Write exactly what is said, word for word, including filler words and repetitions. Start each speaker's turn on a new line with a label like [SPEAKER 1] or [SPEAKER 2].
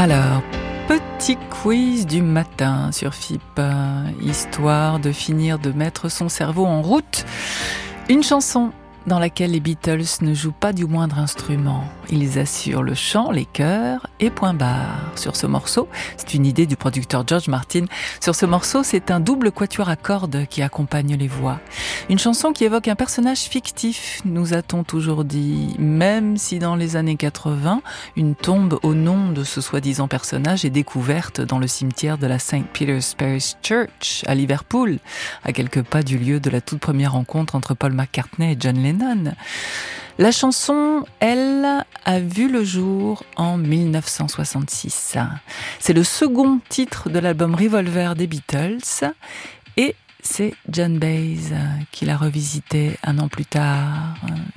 [SPEAKER 1] Alors, petit quiz du matin sur F I P, histoire de finir de mettre son cerveau en route. Une chanson dans laquelle les Beatles ne jouent pas du moindre instrument. Ils assurent le chant, les chœurs et point barre. Sur ce morceau, c'est une idée du producteur George Martin. Sur ce morceau, c'est un double quatuor à cordes qui accompagne les voix. Une chanson qui évoque un personnage fictif, nous a-t-on toujours dit, même si dans les années quatre-vingts, une tombe au nom de ce soi-disant personnage est découverte dans le cimetière de la Saint Peter's Parish Church à Liverpool, à quelques pas du lieu de la toute première rencontre entre Paul McCartney et John Lennon. La chanson, elle, a vu le jour en mille neuf cent soixante-six. C'est le second titre de l'album Revolver des Beatles et c'est John Baez qui l'a revisité un an plus tard.